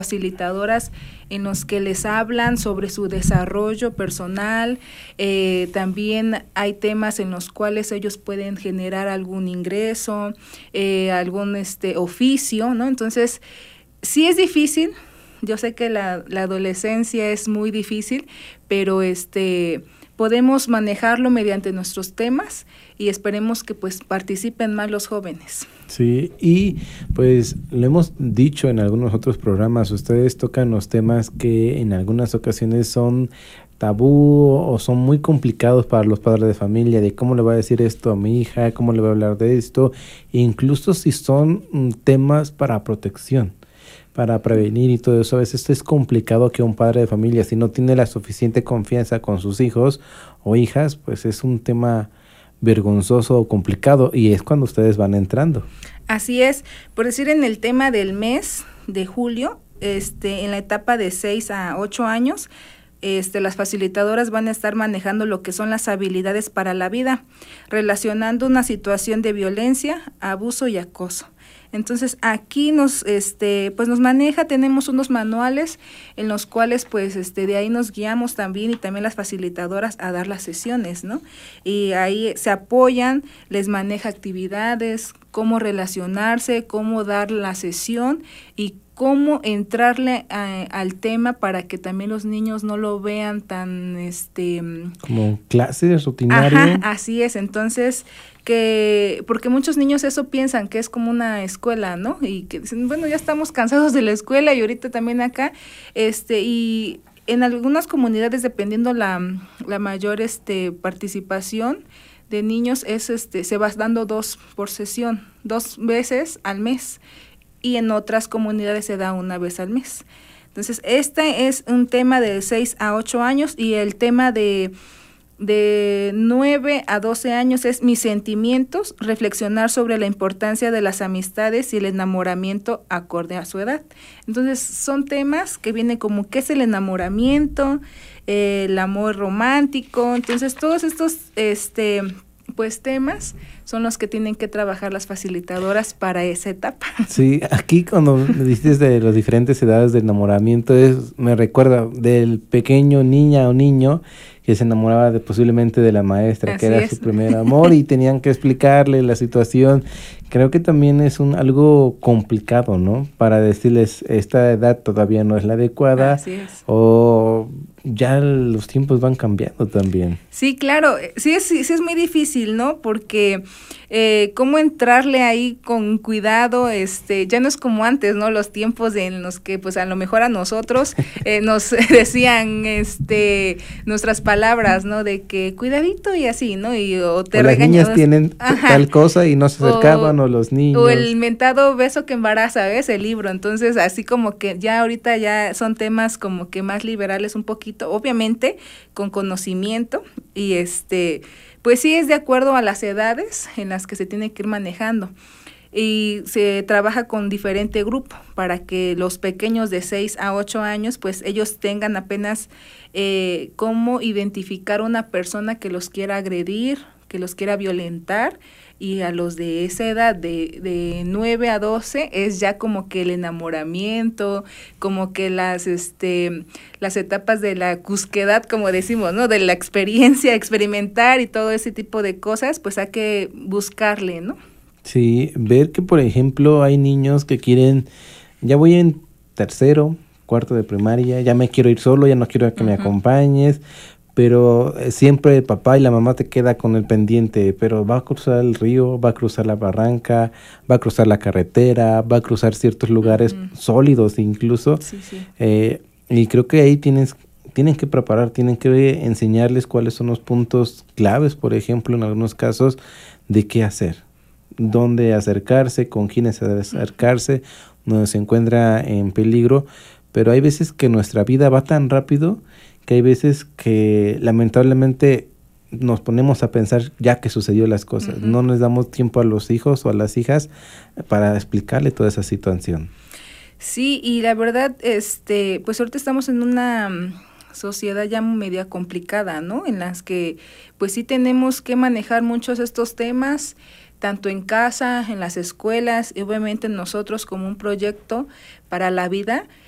facilitadoras en los que les hablan sobre su desarrollo personal. También hay temas en los cuales ellos pueden generar algún ingreso, algún oficio, ¿no? Entonces, sí es difícil. Yo sé que la adolescencia es muy difícil, pero podemos manejarlo mediante nuestros temas y esperemos que pues participen más los jóvenes. Sí, y pues lo hemos dicho en algunos otros programas, ustedes tocan los temas que en algunas ocasiones son tabú o son muy complicados para los padres de familia, de cómo le voy a decir esto a mi hija, cómo le voy a hablar de esto, incluso si son temas para protección, para prevenir y todo eso. A veces es complicado que un padre de familia, si no tiene la suficiente confianza con sus hijos o hijas, pues es un tema vergonzoso o complicado, y es cuando ustedes van entrando. Así es, por decir, en el tema del mes de julio, en la etapa de 6 a 8 años, las facilitadoras van a estar manejando lo que son las habilidades para la vida, relacionando una situación de violencia, abuso y acoso. Entonces aquí nos maneja, tenemos unos manuales en los cuales pues de ahí nos guiamos también, y también las facilitadoras a dar las sesiones, ¿no? Y ahí se apoyan, les maneja actividades, cómo relacionarse, cómo dar la sesión y cómo entrarle al tema para que también los niños no lo vean tan como clases rutinario. Ajá, así es. Entonces, porque muchos niños eso piensan que es como una escuela, ¿no? Y que dicen, bueno, ya estamos cansados de la escuela y ahorita también acá, y en algunas comunidades, dependiendo la mayor participación de niños, se va dando 2 por sesión, 2 veces al mes, y en otras comunidades se da 1 vez al mes. Entonces, este es un tema de 6 a 8 años, y el tema de 9 a 12 años es mis sentimientos, reflexionar sobre la importancia de las amistades y el enamoramiento acorde a su edad. Entonces, son temas que vienen como qué es el enamoramiento, el amor romántico. Entonces, todos estos temas son los que tienen que trabajar las facilitadoras para esa etapa. Sí, aquí cuando me dices de las diferentes edades de enamoramiento, me recuerda del pequeño niña o niño que se enamoraba posiblemente de la maestra, que era su primer amor, y tenían que explicarle la situación. Creo que también es algo complicado, ¿no? Para decirles, esta edad todavía no es la adecuada. Así es. O ya los tiempos van cambiando también. Sí, claro, sí es muy difícil, ¿no? Porque cómo entrarle ahí con cuidado, ya no es como antes, ¿no? Los tiempos en los que pues a lo mejor a nosotros nos decían nuestras palabras, ¿no? De que cuidadito y así, ¿no? O te regañan. Las niñas tienen tal cosa y no se acercaban, o los niños. O el mentado beso que embaraza, ¿ves? El libro. Entonces, así como que ya ahorita ya son temas como que más liberales un poquito, obviamente con conocimiento, y pues sí es de acuerdo a las edades en las que se tiene que ir manejando. Y se trabaja con diferente grupo para que los pequeños de 6 a 8 años, pues ellos tengan apenas cómo identificar una persona que los quiera agredir, que los quiera violentar, y a los de esa edad de 9 a 12 es ya como que el enamoramiento, como que las etapas de la cusquedad, como decimos, ¿no? De la experiencia, experimentar y todo ese tipo de cosas, pues hay que buscarle, ¿no? Sí, ver que por ejemplo hay niños que quieren, ya voy en 3º, 4º de primaria, ya me quiero ir solo, ya no quiero que me acompañes, pero siempre el papá y la mamá te queda con el pendiente, pero va a cruzar el río, va a cruzar la barranca, va a cruzar la carretera, va a cruzar ciertos lugares sólidos incluso. Sí, sí. Y creo que ahí tienen que preparar, tienen que enseñarles cuáles son los puntos claves, por ejemplo, en algunos casos, de qué hacer, dónde acercarse, con quiénes se debe acercarse, donde se encuentra en peligro. Pero hay veces que nuestra vida va tan rápido que hay veces que lamentablemente nos ponemos a pensar ya que sucedió las cosas. No nos damos tiempo a los hijos o a las hijas para explicarle toda esa situación. Sí, y la verdad, pues ahorita estamos en una sociedad ya media complicada, ¿no? En las que pues sí tenemos que manejar muchos estos temas, tanto en casa, en las escuelas, y obviamente nosotros como un proyecto para la vida,